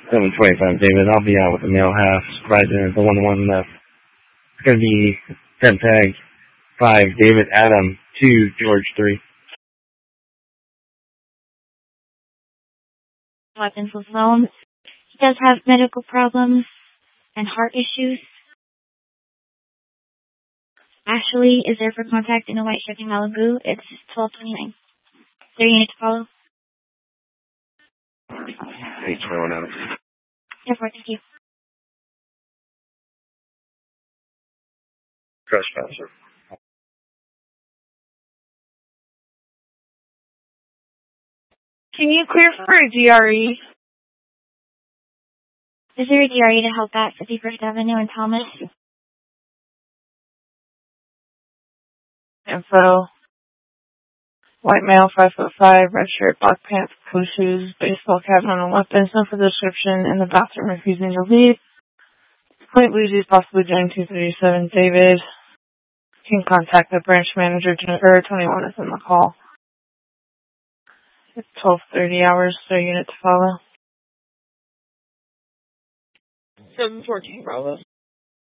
7:25, David. I'll be out with the male half. Supervisor, the 1-1 left. It's going to be 10 tag 5, David, Adam, 2, George, 3. Weapons with loan. He does have medical problems and heart issues. Ashley is there for contact in a white Chevy Malibu. It's 12:29. Is there a unit to follow? 8:21 Adam. Therefore, thank you. Trespasser. Can you clear for a DRE? Is there a DRE to help at 51st Avenue and Thomas? Info. White male, 5'5", red shirt, black pants, blue shoes, baseball cap on the weapons, no for the description, in the bathroom refusing to leave. Point blue jeans, possibly doing 237, David. Can contact the branch manager, Jennifer, 21 is in the call. It's 12:30 hours, so unit to follow. 714, Bravo.